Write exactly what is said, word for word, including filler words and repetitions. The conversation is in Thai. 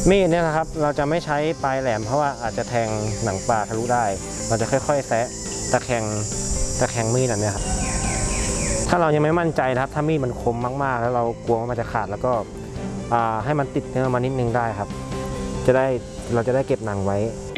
มีดเนี่ยนะครับเราจะไม่ใช้ปลายแหลมเพราะว่าอาจจะแทงหนังปลาทะลุได้เราจะค่อยๆแซะตะแคงตะแคงมีดแบบนี้ครับถ้าเรายังไม่มั่นใจนะครับถ้ามีดมันคมมากๆแล้วเรากลัวว่ามันจะขาดแล้วก็ให้มันติดเนื้อมานิดนึงได้ครับจะได้เราจะได้เก็บหนังไว้